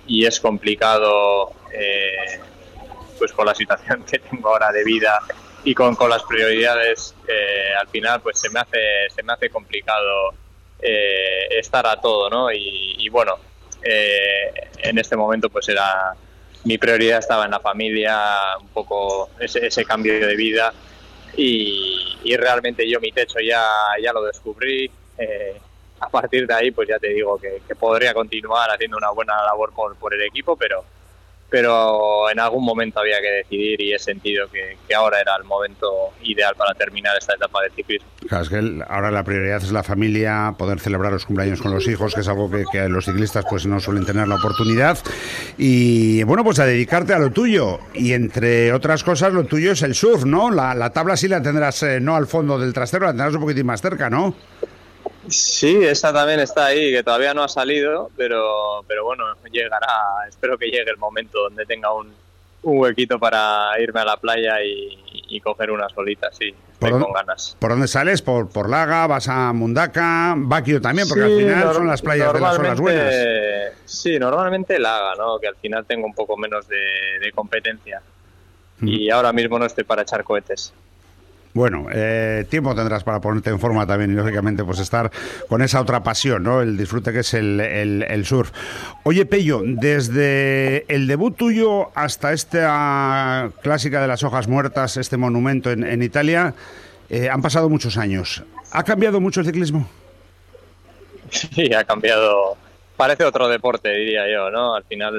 y es complicado, pues con la situación que tengo ahora de vida y con las prioridades, al final pues se me hace complicado estar a todo, ¿no? Y bueno, en este momento pues mi prioridad estaba en la familia, un poco ese cambio de vida, y realmente yo mi techo ya lo descubrí. A partir de ahí pues ya te digo que podría continuar haciendo una buena labor por el equipo, pero en algún momento había que decidir, y he sentido que ahora era el momento ideal para terminar esta etapa del ciclismo. Claro, es que ahora la prioridad es la familia, poder celebrar los cumpleaños con los hijos, que es algo que los ciclistas pues no suelen tener la oportunidad, y bueno, pues a dedicarte a lo tuyo, y entre otras cosas lo tuyo es el surf, ¿no? La tabla sí la tendrás no al fondo del trastero, la tendrás un poquitín más cerca, ¿no? Sí, esa también está ahí, que todavía no ha salido, pero bueno, llegará. Espero que llegue el momento donde tenga un huequito para irme a la playa y coger unas bolitas, sí, estoy con ganas. ¿Por dónde sales? ¿Por Laga? ¿Vas a Mundaka? ¿Baquio también? Porque al final son las playas de las olas buenas. Sí, normalmente Laga, ¿no? Que al final tengo un poco menos de competencia. Y ahora mismo no estoy para echar cohetes. Bueno, tiempo tendrás para ponerte en forma también, y lógicamente pues estar con esa otra pasión, ¿no? El disfrute que es el surf. Oye, Pello, desde el debut tuyo hasta esta clásica de las hojas muertas, este monumento en Italia, han pasado muchos años. ¿Ha cambiado mucho el ciclismo? Sí, ha cambiado. Parece otro deporte, diría yo, ¿no? Al final,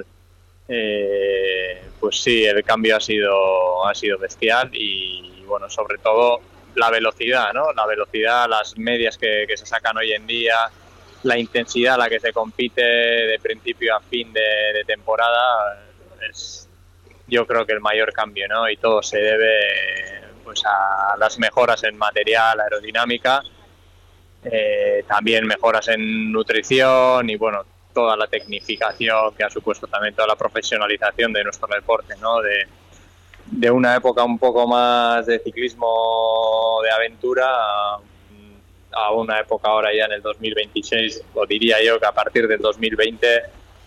pues sí, el cambio ha sido bestial, y bueno, sobre todo la velocidad, ¿no? La velocidad, las medias que se sacan hoy en día, la intensidad a la que se compite de principio a fin de temporada, es yo creo que el mayor cambio, ¿no? Y todo se debe pues a las mejoras en material, aerodinámica, también mejoras en nutrición, y bueno, toda la tecnificación que ha supuesto también toda la profesionalización de nuestro deporte, ¿no? De una época un poco más de ciclismo de aventura a una época ahora ya en el 2026, o diría yo que a partir del 2020,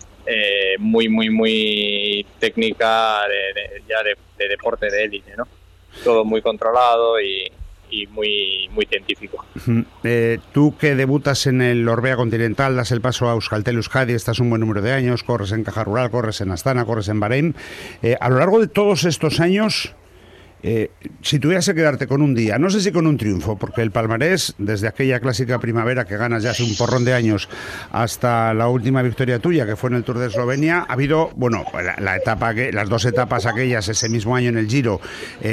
muy técnica de deporte de élite, ¿no? Todo muy controlado y muy científico. Tú que debutas en el Orbea Continental, das el paso a Euskaltel Euskadi, estás un buen número de años, corres en Caja Rural, corres en Astana, corres en Bahrein. A lo largo de todos estos años, si tuvieras que quedarte con un día, no sé si con un triunfo, porque el palmarés, desde aquella clásica primavera que ganas ya hace un porrón de años hasta la última victoria tuya, que fue en el Tour de Eslovenia, ha habido, bueno, las dos etapas aquellas ese mismo año en el Giro,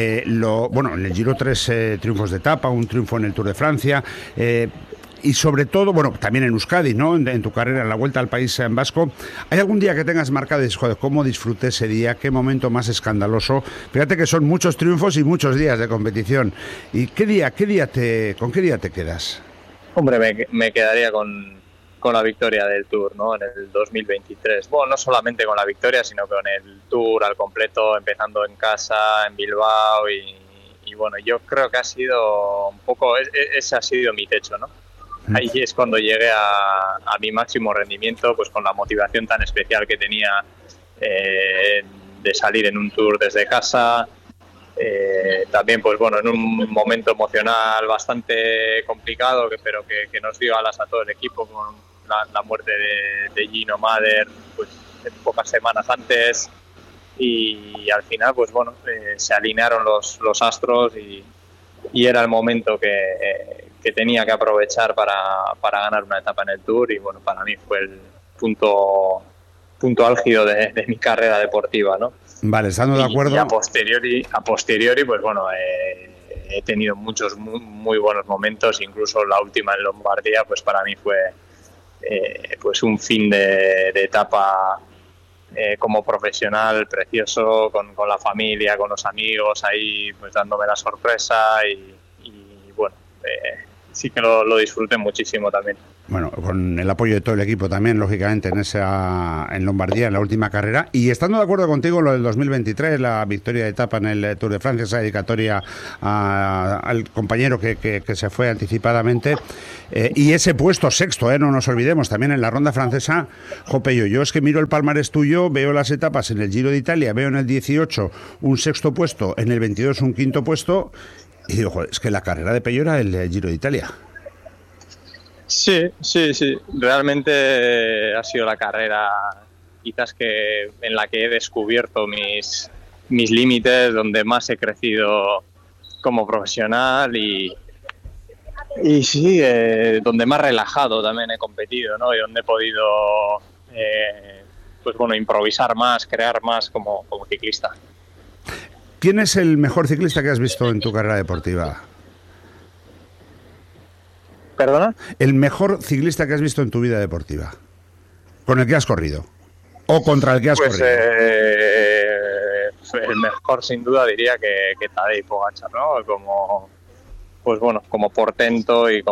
en el Giro 3 triunfos de etapa, un triunfo en el Tour de Francia, y sobre todo, bueno, también en Euskadi, ¿no? En tu carrera, en la Vuelta al País en Vasco. ¿Hay algún día que tengas marcado y dices, joder, cómo disfruté ese día, qué momento más escandaloso? Fíjate que son muchos triunfos y muchos días de competición. ¿Y con qué día te quedas? Hombre, me quedaría con la victoria del Tour, ¿no? En el 2023. Bueno, no solamente con la victoria, sino con el Tour al completo, empezando en casa, en Bilbao, y bueno, yo creo que ha sido un poco, ese ha sido mi techo, ¿no? Ahí es cuando llegué a mi máximo rendimiento, pues con la motivación tan especial que tenía de salir en un Tour desde casa. También, pues bueno, en un momento emocional bastante complicado, pero que nos dio alas a todo el equipo con la muerte de Gino Mader, pues pocas semanas antes, y al final, pues bueno, se alinearon los astros, y era el momento que tenía que aprovechar para ganar una etapa en el Tour, y bueno, para mí fue el punto álgido de mi carrera deportiva, ¿no? Vale, estando de acuerdo. Y a posteriori, pues bueno, he tenido muchos muy buenos momentos, incluso la última en Lombardía, pues para mí fue pues un fin de etapa como profesional precioso, con la familia, con los amigos ahí, pues dándome la sorpresa, y bueno, sí que lo disfruté muchísimo también. Bueno, con el apoyo de todo el equipo también, lógicamente, en Lombardía, en la última carrera. Y estando de acuerdo contigo, lo del 2023, la victoria de etapa en el Tour de Francia, esa dedicatoria al compañero que se fue anticipadamente. Y ese puesto sexto, no nos olvidemos, también en la ronda francesa. Pello, yo es que miro el palmarés tuyo, veo las etapas en el Giro de Italia, veo en el 18 un sexto puesto, en el 22 un quinto puesto, y digo, joder, es que la carrera de Pello era el Giro de Italia. Sí. Realmente ha sido la carrera quizás en la que he descubierto mis límites, donde más he crecido como profesional y sí, donde más relajado también he competido, ¿no? Y donde he podido improvisar más, crear más como ciclista. ¿Quién es el mejor ciclista que has visto en tu carrera deportiva? ¿Perdona? El mejor ciclista que has visto en tu vida deportiva, con el que has corrido o contra el que has corrido. El mejor sin duda diría que Tadej Pogačar, ¿no? Como portento y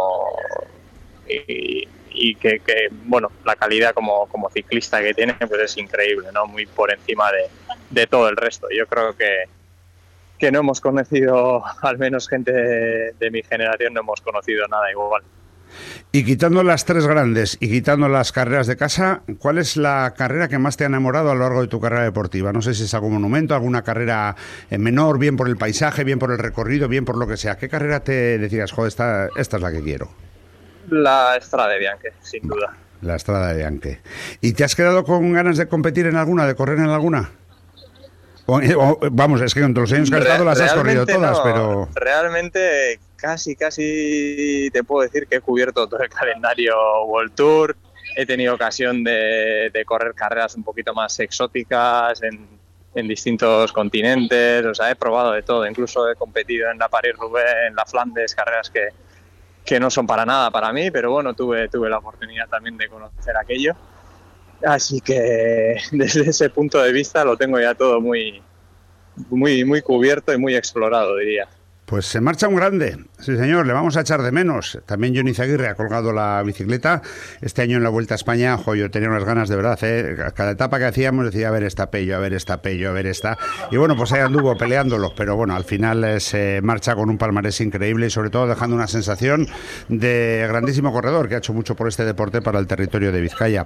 la calidad como ciclista que tiene pues es increíble, ¿no? Muy por encima de todo el resto. Yo creo que no hemos conocido, al menos gente de mi generación, no hemos conocido nada igual. Y quitando las tres grandes y quitando las carreras de casa, ¿cuál es la carrera que más te ha enamorado a lo largo de tu carrera deportiva? No sé si es algún monumento, alguna carrera menor, bien por el paisaje, bien por el recorrido, bien por lo que sea. ¿Qué carrera te decías, joder, esta es la que quiero? La Strade Bianche, sin duda. La Strade Bianche. ¿Y te has quedado con ganas de competir en alguna, de correr en alguna? Vamos, es que con los años que has estado las has corrido todas, no, pero... Realmente casi te puedo decir que he cubierto todo el calendario World Tour. He tenido ocasión de correr carreras un poquito más exóticas en distintos continentes. O sea, he probado de todo. Incluso he competido en la París-Roubaix, en la Flandes, carreras que no son para nada para mí, pero bueno, tuve la oportunidad también de conocer aquello. Así que desde ese punto de vista lo tengo ya todo muy cubierto y muy explorado, diría. Pues se marcha un grande, sí señor, le vamos a echar de menos. También Jon Izagirre ha colgado la bicicleta. Este año en la Vuelta a España, yo tenía unas ganas de verdad, Cada etapa que hacíamos decía, a ver esta Pello, a ver esta Pello, a ver esta. Y bueno, pues ahí anduvo peleándolo, pero bueno, al final se marcha con un palmarés increíble y sobre todo dejando una sensación de grandísimo corredor que ha hecho mucho por este deporte para el territorio de Vizcaya.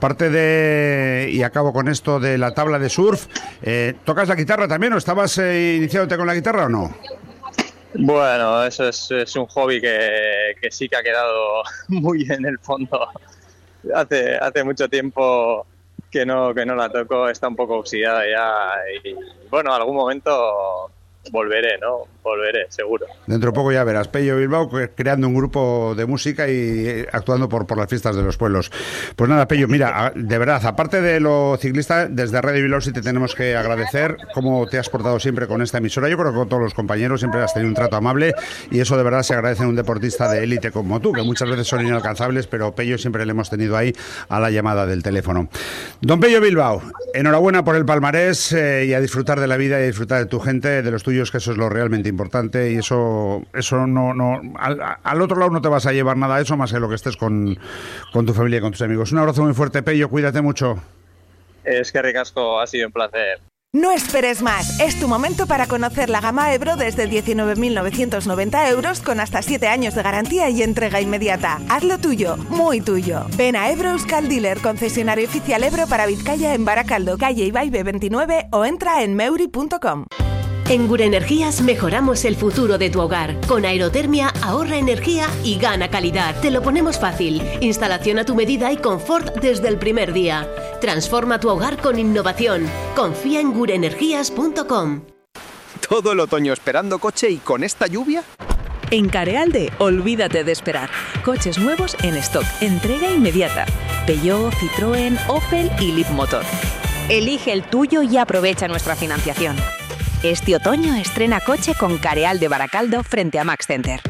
Aparte y acabo con esto de la tabla de surf, ¿tocas la guitarra también o estabas iniciándote con la guitarra o no? Bueno, eso es un hobby que sí que ha quedado muy en el fondo. Hace mucho tiempo que no la toco, está un poco oxidada ya y bueno, algún momento volveré, seguro. Dentro de poco ya verás Pello Bilbao creando un grupo de música y actuando por las fiestas de los pueblos. Pues nada, Pello, mira, de verdad, aparte de lo ciclista, desde Radio Bilbao sí te tenemos que agradecer cómo te has portado siempre con esta emisora. Yo creo que con todos los compañeros siempre has tenido un trato amable y eso de verdad se agradece en un deportista de élite como tú, que muchas veces son inalcanzables, pero Pello siempre le hemos tenido ahí a la llamada del teléfono. Don Pello Bilbao, enhorabuena por el palmarés y a disfrutar de la vida y a disfrutar de tu gente, de los tuyos, que eso es lo realmente importante y eso no al otro lado no te vas a llevar nada de eso más que lo que estés con tu familia y con tus amigos. Un abrazo muy fuerte, Pello, cuídate mucho. Es que ricasco, ha sido un placer. No esperes más, es tu momento para conocer la gama Ebro desde 19.990 euros con hasta 7 años de garantía y entrega inmediata. Hazlo tuyo, muy tuyo. Ven a Ebro Euskal Dealer, concesionario oficial Ebro para Vizcaya en Baracaldo, calle Ibaibe 29 o entra en meuri.com. En Gure Energías mejoramos el futuro de tu hogar. Con aerotermia ahorra energía y gana calidad. Te lo ponemos fácil. Instalación a tu medida y confort desde el primer día. Transforma tu hogar con innovación. Confía en gureenergías.com. ¿Todo el otoño esperando coche y con esta lluvia? En Carealde, olvídate de esperar. Coches nuevos en stock, entrega inmediata. Peugeot, Citroën, Opel y Leapmotor. Elige el tuyo y aprovecha nuestra financiación. Este otoño estrena coche con Carealde Baracaldo frente a Max Center.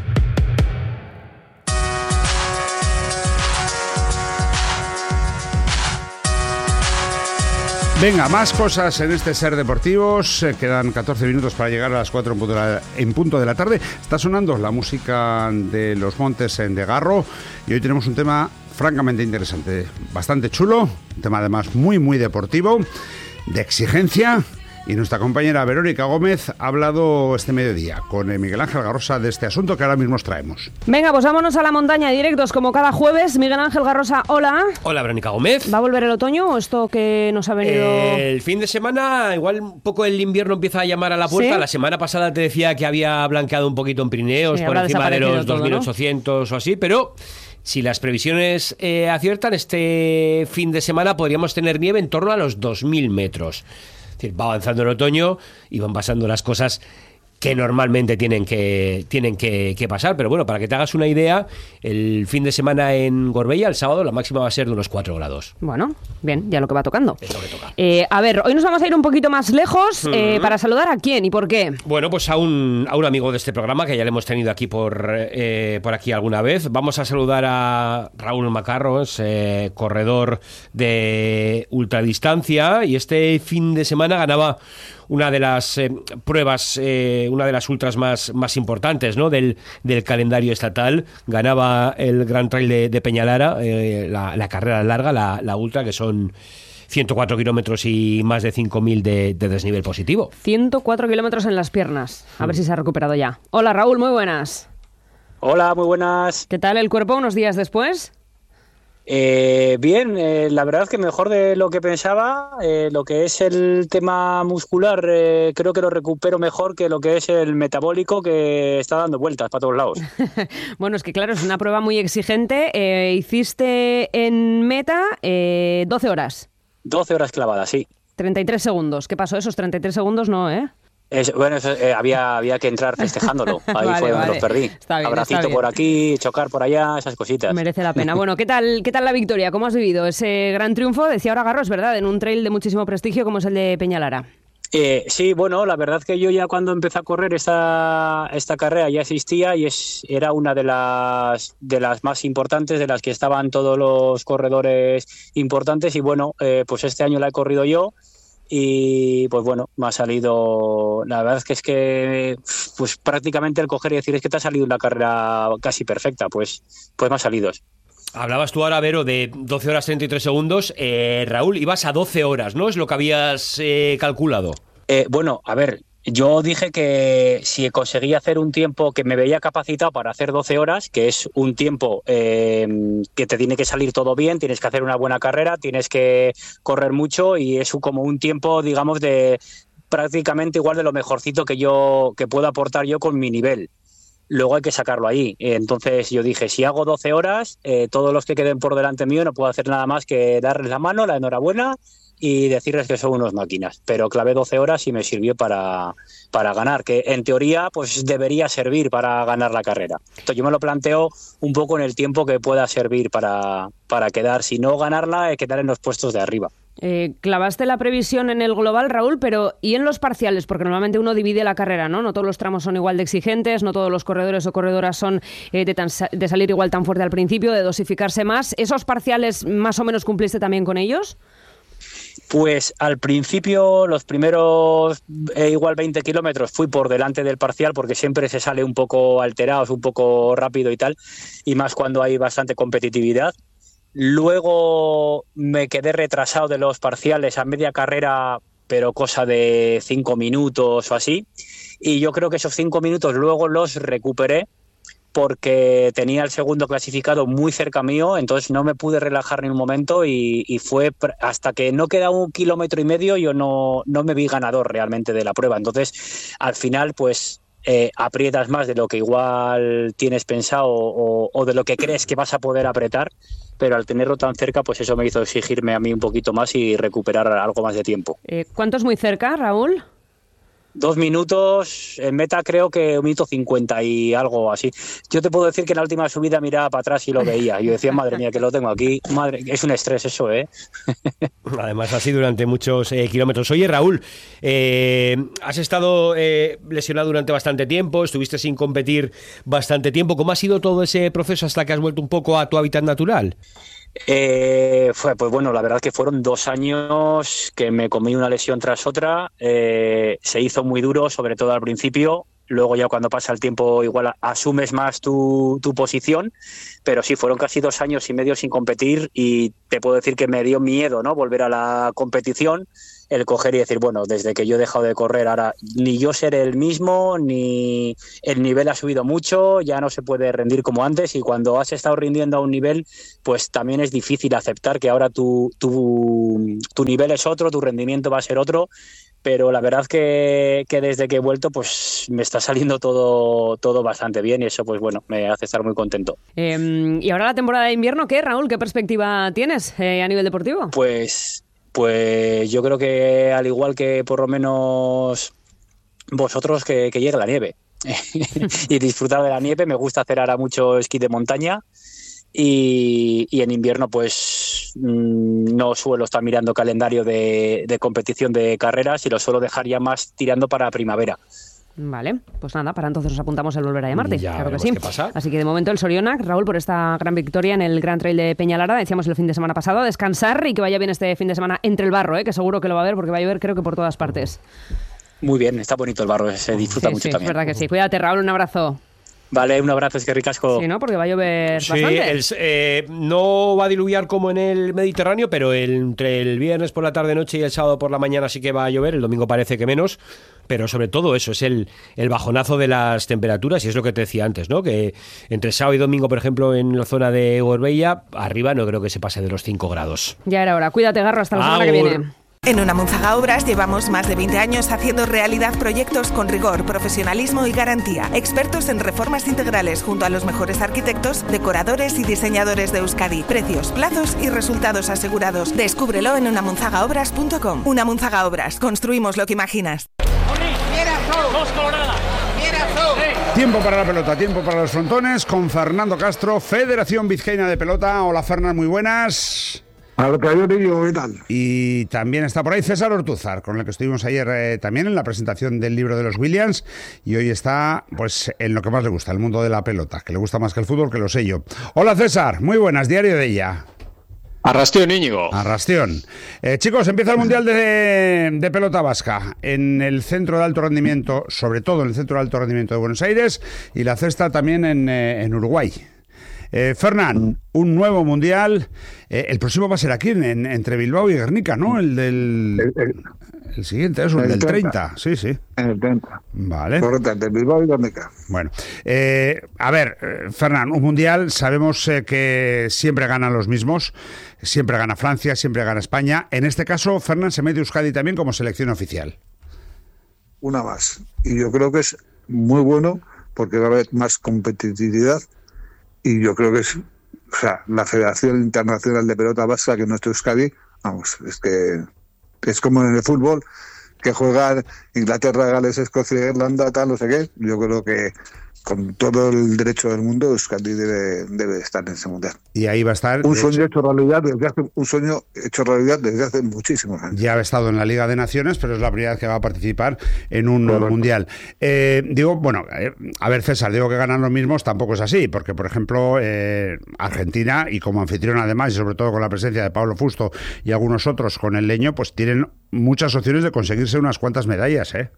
Venga, más cosas en este Ser Deportivos. Quedan 14 minutos para llegar a las 4 en punto de la tarde. Está sonando la música de Los Montes en Degarro y hoy tenemos un tema francamente interesante, bastante chulo, un tema además muy deportivo, de exigencia. Y nuestra compañera Verónica Gómez ha hablado este mediodía con Miguel Ángel Garrosa de este asunto que ahora mismo os traemos. Venga, pues vámonos a la montaña directos como cada jueves. Miguel Ángel Garrosa, hola. Hola, Verónica Gómez. ¿Va a volver el otoño o esto que nos ha venido...? El fin de semana, igual un poco el invierno empieza a llamar a la puerta. ¿Sí? La semana pasada te decía que había blanqueado un poquito en Pirineos, sí, por encima de los 2.800, ¿no? O así, pero... Si las previsiones aciertan, este fin de semana podríamos tener nieve en torno a los 2.000 metros. Es decir, va avanzando el otoño y van pasando las cosas que normalmente tienen que pasar. Pero bueno, para que te hagas una idea, el fin de semana en Gorbella, el sábado, la máxima va a ser de unos 4 grados. Bueno, bien, ya lo que va tocando. Es lo que toca. A ver, hoy nos vamos a ir un poquito más lejos para saludar a quién y por qué. Bueno, pues a un amigo de este programa que ya le hemos tenido aquí por aquí alguna vez. Vamos a saludar a Raúl Macarro, es corredor de ultradistancia, y este fin de semana ganaba una de las pruebas, una de las ultras más importantes, ¿no?, del calendario estatal. Ganaba el Gran Trail de Peñalara, la carrera larga, la ultra, que son 104 kilómetros y más de 5.000 de desnivel positivo. 104 kilómetros en las piernas. A ver si se ha recuperado ya. Hola, Raúl, muy buenas. Hola, muy buenas. ¿Qué tal el cuerpo unos días después? Bien, la verdad es que mejor de lo que pensaba. Lo que es el tema muscular, creo que lo recupero mejor que lo que es el metabólico, que está dando vueltas para todos lados. Bueno, es que claro, es una prueba muy exigente. Hiciste en meta 12 horas. 12 horas clavadas, sí. 33 segundos. ¿Qué pasó? Esos 33 segundos no, ¿eh? Había que entrar festejándolo. Ahí vale, fue donde los perdí. Está bien, abracito por aquí, chocar por allá, esas cositas. Merece la pena. Bueno, ¿qué tal la victoria? ¿Cómo has vivido ese gran triunfo? Decía ahora Garros, ¿verdad? En un trail de muchísimo prestigio como es el de Peñalara. Sí, bueno, la verdad que yo ya cuando empecé a correr esta carrera ya existía y era una de las más importantes, de las que estaban todos los corredores importantes, y bueno, pues este año la he corrido yo. Y pues bueno, me ha salido, la verdad es que pues prácticamente el coger y decir es que te ha salido una carrera casi perfecta, pues me ha salido. Hablabas tú ahora, Vero, de 12 horas 33 segundos. Raúl, ibas a 12 horas, ¿no? Es lo que habías calculado. Bueno, a ver, yo dije que si conseguía hacer un tiempo que me veía capacitado para hacer 12 horas, que es un tiempo que te tiene que salir todo bien, tienes que hacer una buena carrera, tienes que correr mucho y es como un tiempo, digamos, de prácticamente igual de lo mejorcito que puedo aportar yo con mi nivel. Luego hay que sacarlo ahí. Entonces yo dije, si hago 12 horas, todos los que queden por delante mío no puedo hacer nada más que darles la mano, la enhorabuena y decirles que son unos máquinas. Pero clavé 12 horas y me sirvió para ganar, que en teoría pues debería servir para ganar la carrera. Entonces yo me lo planteo un poco en el tiempo que pueda servir para quedar, si no ganarla, quedar en los puestos de arriba. Clavaste la previsión en el global, Raúl, pero ¿y en los parciales? Porque normalmente uno divide la carrera, ¿no? No todos los tramos son igual de exigentes, no todos los corredores o corredoras son de salir igual tan fuerte al principio, de dosificarse más. ¿Esos parciales más o menos cumpliste también con ellos? Pues al principio, los primeros igual 20 kilómetros fui por delante del parcial porque siempre se sale un poco alterados, un poco rápido y tal, y más cuando hay bastante competitividad. Luego me quedé retrasado de los parciales a media carrera, pero cosa de 5 minutos o así, y yo creo que esos 5 minutos luego los recuperé porque tenía el segundo clasificado muy cerca mío, entonces no me pude relajar ni un momento y fue hasta que no queda 1,5 kilómetros yo no me vi ganador realmente de la prueba. Entonces al final pues aprietas más de lo que igual tienes pensado o de lo que crees que vas a poder apretar, pero al tenerlo tan cerca pues eso me hizo exigirme a mí un poquito más y recuperar algo más de tiempo. ¿Cuánto es muy cerca, Raúl? 2 minutos, en meta creo que 1 minuto 50 y algo así. Yo te puedo decir que en la última subida miraba para atrás y lo veía. Yo decía, madre mía, que lo tengo aquí. Madre, es un estrés eso, ¿eh? Además, así durante muchos kilómetros. Oye, Raúl, has estado lesionado durante bastante tiempo, estuviste sin competir bastante tiempo. ¿Cómo ha sido todo ese proceso hasta que has vuelto un poco a tu hábitat natural? Pues bueno, la verdad que fueron 2 años que me comí una lesión tras otra. Se hizo muy duro, sobre todo al principio. Luego ya cuando pasa el tiempo igual asumes más tu posición, pero sí, fueron casi 2 años y medio sin competir y te puedo decir que me dio miedo, ¿no?, volver a la competición, el coger y decir, bueno, desde que yo he dejado de correr ahora ni yo seré el mismo, ni el nivel ha subido mucho, ya no se puede rendir como antes, y cuando has estado rindiendo a un nivel, pues también es difícil aceptar que ahora tu nivel es otro, tu rendimiento va a ser otro. Pero la verdad que desde que he vuelto, pues me está saliendo todo bastante bien, y eso, pues bueno, me hace estar muy contento. ¿Y ahora la temporada de invierno qué, Raúl? ¿Qué perspectiva tienes a nivel deportivo? Pues yo creo que al igual que por lo menos vosotros, que llegue la nieve y disfrutar de la nieve. Me gusta hacer ahora mucho esquí de montaña. Y en invierno pues no suelo estar mirando calendario de competición de carreras y lo suelo dejar ya más tirando para primavera. Vale, pues nada, para entonces nos apuntamos el volver a llamarte. Ya claro que veremos sí. qué pasa. Así que de momento el Sorionac, Raúl, por esta gran victoria en el Gran Trail de Peñalara, decíamos el fin de semana pasado, a descansar y que vaya bien este fin de semana entre el barro, que seguro que lo va a haber porque va a llover creo que por todas partes. Muy bien, está bonito el barro, se disfruta mucho también. Es verdad que sí. Cuídate, Raúl, un abrazo. Vale, un abrazo, es que ricasco. Sí, ¿no? Porque va a llover bastante. No va a diluviar como en el Mediterráneo, pero entre el viernes por la tarde-noche y el sábado por la mañana sí que va a llover. El domingo parece que menos, pero sobre todo eso es el bajonazo de las temperaturas, y es lo que te decía antes, ¿no? Que entre sábado y domingo, por ejemplo, en la zona de Gorbella, arriba no creo que se pase de los 5 grados. Ya era hora. Cuídate, Garro, hasta la semana que viene. En Unamunzaga Obras llevamos más de 20 años haciendo realidad proyectos con rigor, profesionalismo y garantía. Expertos en reformas integrales junto a los mejores arquitectos, decoradores y diseñadores de Euskadi. Precios, plazos y resultados asegurados. Descúbrelo en unamunzagaobras.com. Unamunzaga Obras. Construimos lo que imaginas. Tiempo para la pelota, tiempo para los frontones con Fernando Castro, Federación Vizcaína de Pelota. Hola, Fernán, muy buenas. Y también está por ahí César Ortúzar, con el que estuvimos ayer también en la presentación del libro de los Williams, y hoy está pues en lo que más le gusta, el mundo de la pelota, que le gusta más que el fútbol, que lo sé yo. Hola César, muy buenas, diario de ella. Arrastión, Íñigo. Arrastión. Chicos, empieza el Mundial de Pelota Vasca en el Centro de Alto Rendimiento, sobre todo en el Centro de Alto Rendimiento de Buenos Aires, y la cesta también en Uruguay. Fernán, un nuevo mundial. El próximo va a ser aquí, entre Bilbao y Guernica, ¿no? El siguiente, eso, el del 30. Sí, sí. En el 30. Vale. Correcto, entre Bilbao y Guernica. Bueno, a ver, Fernán, un mundial, sabemos que siempre ganan los mismos. Siempre gana Francia, siempre gana España. En este caso, Fernán, se mete Euskadi también como selección oficial. Una más. Y yo creo que es muy bueno porque va a haber más competitividad. Y yo creo que es, o sea, la Federación Internacional de Pelota Vasca, que nuestro Euskadi, vamos, es que es como en el fútbol, que juegan Inglaterra, Gales, Escocia, Irlanda, tal, no sé qué. Yo creo que con todo el derecho del mundo, Euskadi debe estar en ese mundial. Y ahí va a estar... Un sueño hecho realidad desde hace muchísimos años. Ya ha estado en la Liga de Naciones, pero es la primera vez que va a participar en un mundial. Digo, bueno, a ver, César, digo que ganan los mismos, tampoco es así, porque, por ejemplo, Argentina, y como anfitrión además, y sobre todo con la presencia de Pablo Fusto y algunos otros con el Leño, pues tienen muchas opciones de conseguirse unas cuantas medallas, ¿eh?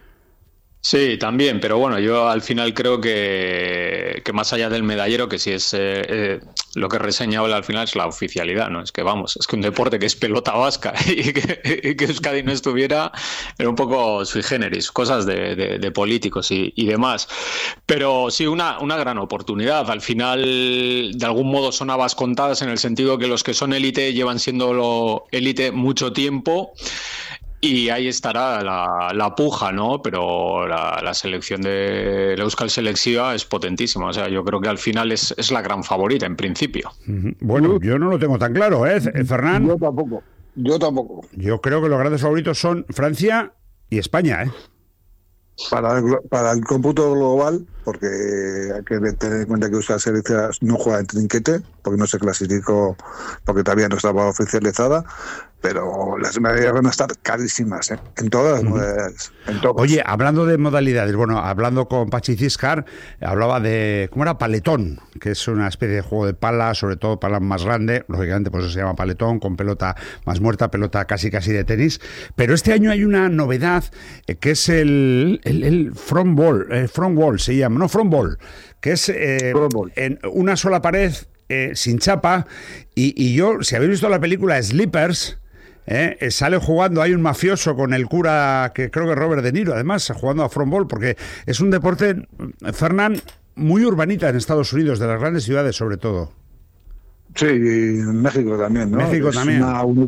Sí, también, pero bueno, yo al final creo que más allá del medallero, que sí es lo que reseña Ola al final es la oficialidad, ¿no? Es que vamos, es que un deporte que es pelota vasca y que Euskadi no estuviera era un poco sui generis, cosas de políticos y demás. Pero sí, una gran oportunidad. Al final, de algún modo son habas contadas en el sentido que los que son élite llevan siendo élite mucho tiempo. Y ahí estará la puja, ¿no? Pero la selección de la Euskal Selección es potentísima. O sea, yo creo que al final es la gran favorita, en principio. Bueno, yo no lo tengo tan claro, Fernán? Yo tampoco. Yo creo que los grandes favoritos son Francia y España, ¿eh? Para el cómputo global, porque hay que tener en cuenta que Euskal Selekzioa no juega en trinquete, porque no se clasificó, porque todavía no estaba oficializada, pero las medallas van a estar carísimas, en todas las modalidades. Oye, hablando de modalidades, bueno, hablando con Pachi Ciscar, hablaba de, ¿cómo era? Paletón, que es una especie de juego de pala, sobre todo pala más grande, lógicamente por eso se llama paletón, con pelota más muerta, pelota casi de tenis, pero este año hay una novedad, que es el front wall se llama, no front ball, que es en una sola pared, sin chapa, y yo, si habéis visto la película Sleepers, sale jugando, hay un mafioso con el cura, que creo que es Robert De Niro, además, jugando a front ball, porque es un deporte, Fernán, muy urbanita en Estados Unidos, de las grandes ciudades sobre todo. Sí, y en México también, ¿no? México es también.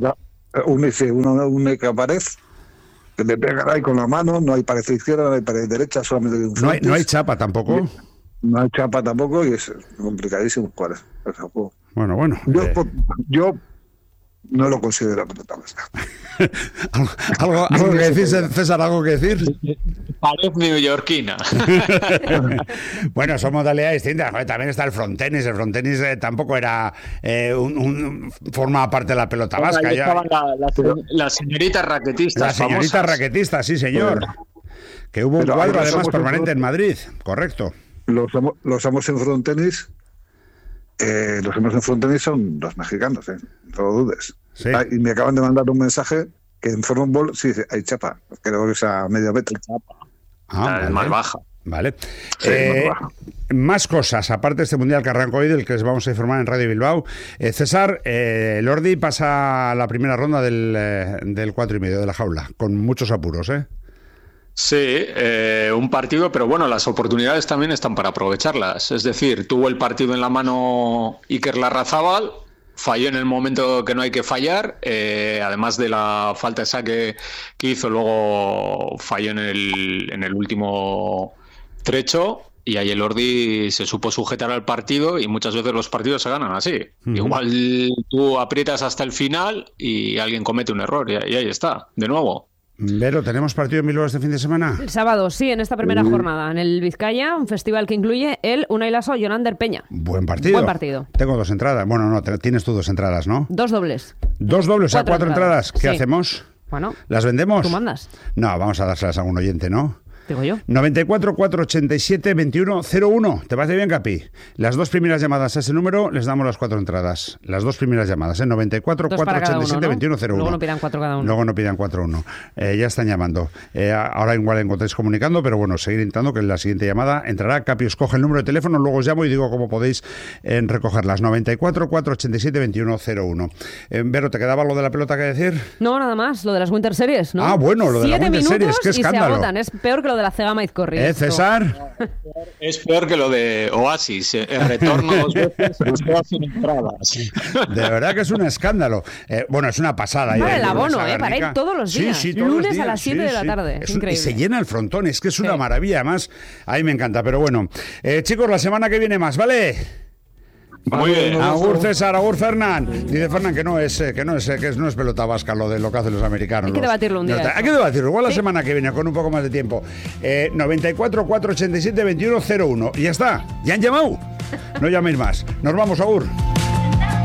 Una única pared que le pegan ahí con la mano, no hay pared izquierda, no hay pared derecha, solamente hay un frontis. No hay chapa tampoco. No hay chapa tampoco y es complicadísimo jugar ese juego. Bueno. Yo no lo considero pelota vasca. ¿Algo que decir, César? ¿Algo que decir? Pared neoyorquina. Bueno, son modalidades distintas. Joder, también está el frontenis. El frontenis tampoco era formaba parte de la pelota vasca. Ahí estaban las señoritas raquetistas. Las señoritas raquetistas, sí, señor. Que hubo un cuadro además permanente en Madrid, correcto. Los amos en frontenis. Los amos en frontenis son los mexicanos, no lo dudes. Sí. Y me acaban de mandar un mensaje que en frontball sí dice, hay chapa, creo que es a medio metro. Vale. Más baja. Vale. Sí, más baja. Más cosas, aparte de este mundial que arrancó hoy, del que les vamos a informar en Radio Bilbao. César, Lordi pasa a la primera ronda del 4,5 de la jaula, con muchos apuros, ¿eh? Sí, un partido, pero bueno, las oportunidades también están para aprovecharlas. Es decir, tuvo el partido en la mano Iker Larrazábal, falló en el momento que no hay que fallar, además de la falta de saque que hizo, luego falló en el último trecho, y ahí el Ordi se supo sujetar al partido, y muchas veces los partidos se ganan así. Igual tú aprietas hasta el final y alguien comete un error, y ahí está, de nuevo. Vero, ¿tenemos partido en Bilbao este fin de semana? El sábado, sí, en esta primera jornada, en el Vizcaya, un festival que incluye el Unai Laso Jonander Peña. Buen partido. Tengo 2 entradas. Bueno, no, tienes tú 2 entradas, ¿no? 2 dobles. 2 dobles, o sea, 4 entradas. ¿Qué hacemos? Bueno. ¿Las vendemos? Tú mandas. No, vamos a dárselas a algún oyente, ¿no? Digo yo. 94 487 21 01. ¿Te parece bien, Capi? Las 2 primeras llamadas a ese número les damos las 4 entradas. Las 2 primeras llamadas, 94 487 21 01. Luego no pidan 4 cada uno. Luego no pidan 4-1. Ya están llamando. Ahora igual encontréis comunicando, pero bueno, seguir intentando que en la siguiente llamada entrará. Capi os coge el número de teléfono, luego os llamo y digo cómo podéis recogerlas. 94 487 21 01. Vero, ¿te quedaba lo de la pelota que decir? No, nada más, lo de las Winter Series, ¿no? Ah, bueno, lo de las Winter Series, qué escándalo. 7 minutos y se agotan, es peor que lo de la Cegama Izcorri. César. Es peor que lo de Oasis, el retorno 2 veces y se hacen entradas. De verdad que es un escándalo. Bueno, es una pasada. Vale, el abono, para ir todos los días. Sí, todos lunes los días, a las 7 de la tarde. Es increíble. Y se llena el frontón, es que es una maravilla. Además, a mí me encanta. Pero bueno, chicos, la semana que viene más, ¿vale? Muy bien. Agur César, agur Fernán. Dice Fernán que no es pelota vasca lo que hacen los americanos. Hay que debatirlo un día. Hay que debatirlo, igual la semana que viene, con un poco más de tiempo. 94 487 21 01. Y ya está, ya han llamado. No llaméis más. Nos vamos, agur.